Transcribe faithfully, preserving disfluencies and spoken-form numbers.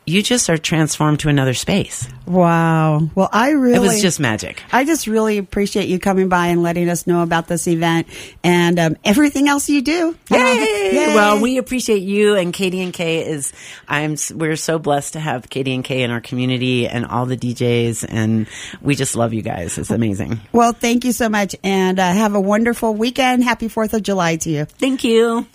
you just are transformed to another space. Wow. Well, I really... It was just magic. I just really appreciate you coming by and letting us know about this event and um, everything else you do. Yay! Yay! Well, we appreciate you, and Katie and Kay is... I'm. We're so blessed to have Katie and Kay in our community and all the D Js, and we just love you guys. It's amazing. Well, thank you so much, and uh, have a wonderful weekend. Happy fourth of July to you. Thank you.